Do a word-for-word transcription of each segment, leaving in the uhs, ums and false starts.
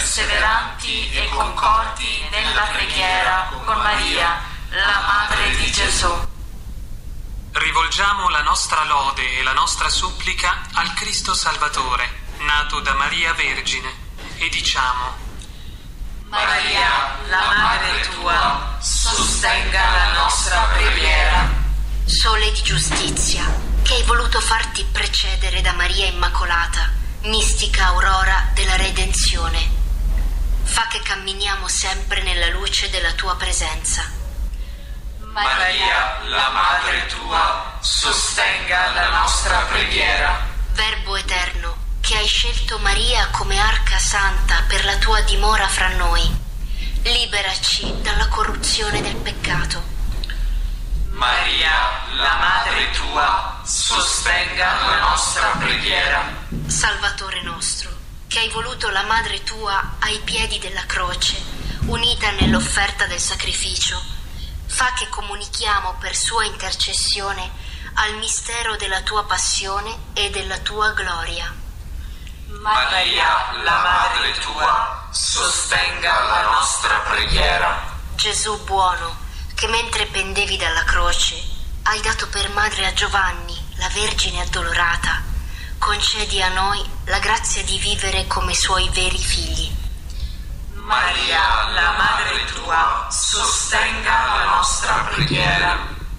perseveranti e concordi nella preghiera con Maria, la Madre di Gesù. Rivolgiamo la nostra lode e la nostra supplica al Cristo Salvatore, nato da Maria Vergine, e diciamo: Maria, la Madre tua, sostenga la nostra preghiera. Sole di giustizia, che hai voluto farti precedere da Maria Immacolata, mistica aurora della redenzione, fa che camminiamo sempre nella luce della tua presenza. Maria, la Madre tua, sostenga la nostra preghiera. Verbo eterno, che hai scelto Maria come arca santa per la tua dimora fra noi, liberaci dalla corruzione del peccato. Maria, la Madre tua, sostenga la nostra preghiera. Salvatore nostro, che hai voluto la Madre tua ai piedi della croce, unita nell'offerta del sacrificio, fa che comunichiamo per sua intercessione al mistero della tua passione e della tua gloria. Maria, la Madre tua, sostenga la nostra preghiera. Gesù buono, che mentre pendevi dalla croce hai dato per madre a Giovanni, la Vergine addolorata, concedi a noi la grazia di vivere come suoi veri figli. Maria, la Madre tua, sostenga la nostra preghiera.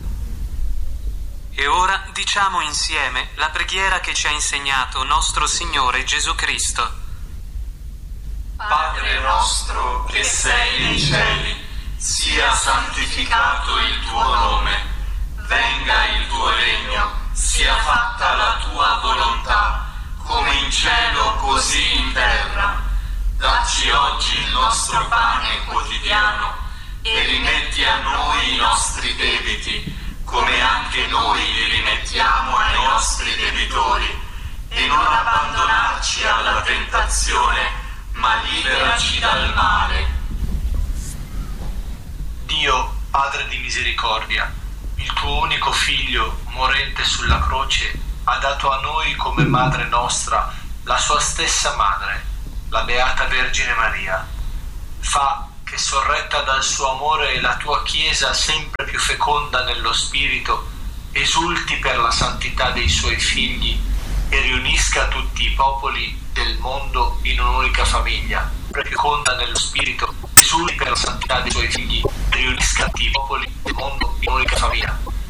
E ora diciamo insieme la preghiera che ci ha insegnato nostro Signore Gesù Cristo. Padre nostro che sei nei cieli, sia santificato il tuo nome, venga il tuo regno, sia fatta la tua volontà, come in cielo così in terra. Dacci oggi il nostro pane quotidiano e rimetti a noi i nostri debiti, come anche noi li rimettiamo ai nostri debitori, e non abbandonarci alla tentazione, ma liberaci dal male. Dio, Padre di misericordia, il tuo unico Figlio, morente sulla croce, ha dato a noi come Madre nostra la sua stessa Madre, la Beata Vergine Maria. Fa che, sorretta dal suo amore, la tua Chiesa, sempre più feconda nello Spirito, esulti per la santità dei suoi figli e riunisca tutti i popoli del mondo in un'unica famiglia. Sempre più feconda nello Spirito, esulti per la santità dei suoi figli e riunisca tutti i popoli del mondo in un'unica famiglia.